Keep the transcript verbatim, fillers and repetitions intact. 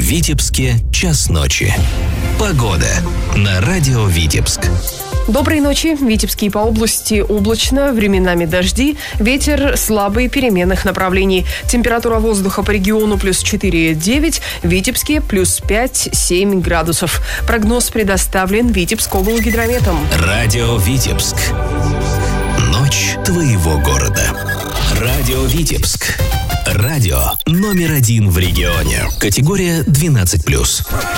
Витебске час ночи. Погода на радио Витебск. Доброй ночи. В Витебске и по области облачно, временами дожди, ветер слабый переменных направлений. Температура воздуха по региону плюс четыре-девять, в Витебске плюс пять-семь градусов. Прогноз предоставлен Витебскоблгидрометом. Радио Витебск. Ночь твоего города. Радио Витебск. Радио номер один в регионе. Категория двенадцать плюс.